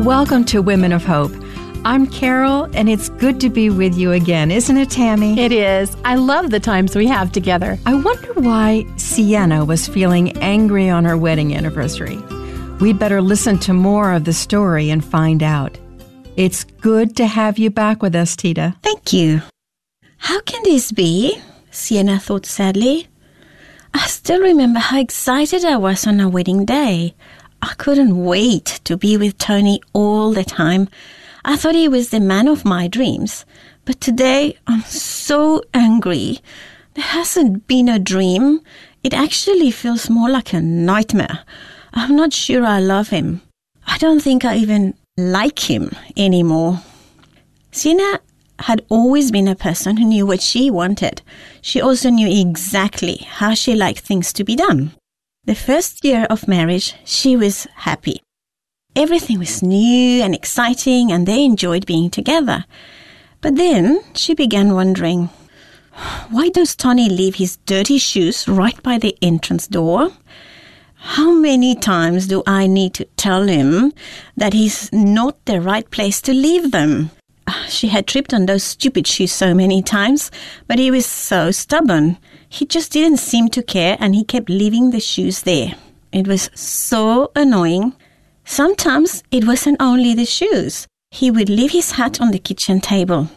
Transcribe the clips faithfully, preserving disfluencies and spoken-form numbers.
Welcome to Women of Hope. I'm Carol, and it's good to be with you again, isn't it, Tammy? It is. I love the times we have together. I wonder why Sienna was feeling angry on her wedding anniversary. We'd better listen to more of the story and find out. It's good to have you back with us, Tita. Thank you. How can this be? Sienna thought sadly. I still remember how excited I was on our wedding day. I couldn't wait to be with Tony all the time. I thought he was the man of my dreams. But today, I'm so angry. There hasn't been a dream. It actually feels more like a nightmare. I'm not sure I love him. I don't think I even like him anymore. Sienna had always been a person who knew what she wanted. She also knew exactly how she liked things to be done. The first year of marriage, she was happy. Everything was new and exciting, and they enjoyed being together. But then she began wondering, why does Tony leave his dirty shoes right by the entrance door? How many times do I need to tell him that he's not the right place to leave them? She had tripped on those stupid shoes so many times, but he was so stubborn. He just didn't seem to care, and he kept leaving the shoes there. It was so annoying. Sometimes it wasn't only the shoes. He would leave his hat on the kitchen table.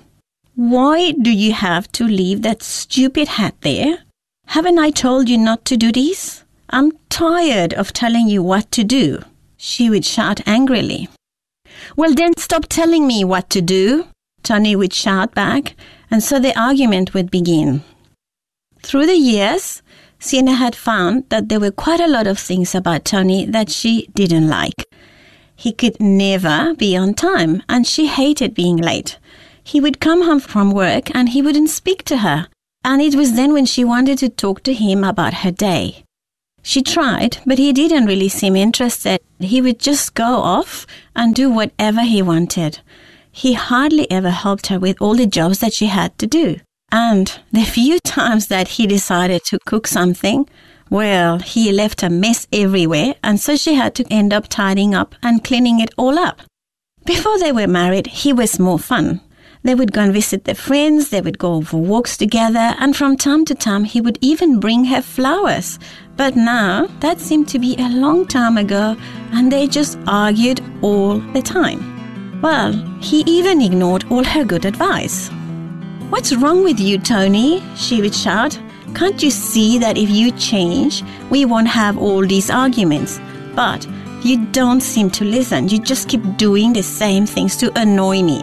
Why do you have to leave that stupid hat there? Haven't I told you not to do this? I'm tired of telling you what to do, she would shout angrily. Well, then stop telling me what to do, Tony would shout back, and so the argument would begin. Through the years, Sienna had found that there were quite a lot of things about Tony that she didn't like. He could never be on time, and she hated being late. He would come home from work and he wouldn't speak to her, and it was then when she wanted to talk to him about her day. She tried, but he didn't really seem interested. He would just go off and do whatever he wanted. He hardly ever helped her with all the jobs that she had to do. And the few times that he decided to cook something, well, he left a mess everywhere, and so she had to end up tidying up and cleaning it all up. Before they were married, he was more fun. They would go and visit their friends, they would go for walks together, and from time to time he would even bring her flowers. But now, that seemed to be a long time ago, and they just argued all the time. Well, he even ignored all her good advice. What's wrong with you, Tony? She would shout. Can't you see that if you change, we won't have all these arguments? But you don't seem to listen. You just keep doing the same things to annoy me.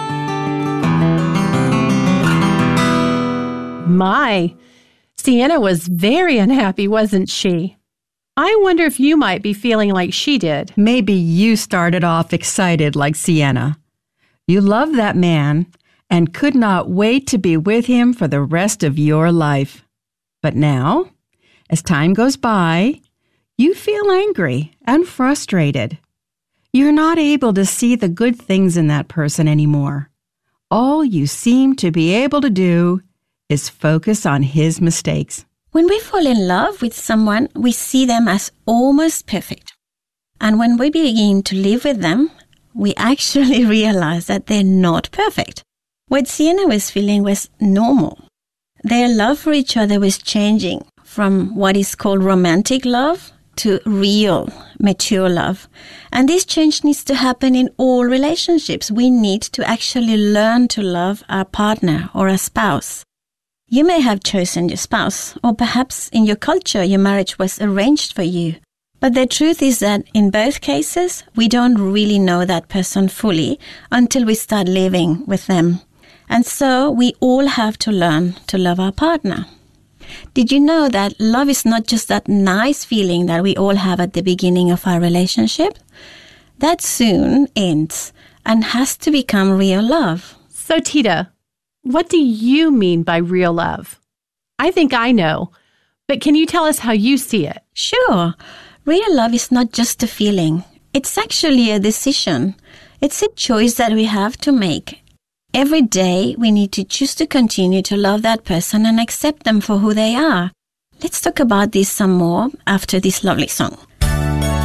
My, Sienna was very unhappy, wasn't she? I wonder if you might be feeling like she did. Maybe you started off excited like Sienna. You love that man and could not wait to be with him for the rest of your life. But now, as time goes by, you feel angry and frustrated. You're not able to see the good things in that person anymore. All you seem to be able to do is focus on his mistakes. When we fall in love with someone, we see them as almost perfect. And when we begin to live with them, we actually realize that they're not perfect. What Sienna was feeling was normal. Their love for each other was changing from what is called romantic love to real, mature love. And this change needs to happen in all relationships. We need to actually learn to love our partner or our spouse. You may have chosen your spouse, or perhaps in your culture your marriage was arranged for you. But the truth is that in both cases, we don't really know that person fully until we start living with them. And so we all have to learn to love our partner. Did you know that love is not just that nice feeling that we all have at the beginning of our relationship? That soon ends and has to become real love. So, Tita, what do you mean by real love? I think I know, but can you tell us how you see it? Sure. Real love is not just a feeling. It's actually a decision. It's a choice that we have to make. Every day, we need to choose to continue to love that person and accept them for who they are. Let's talk about this some more after this lovely song.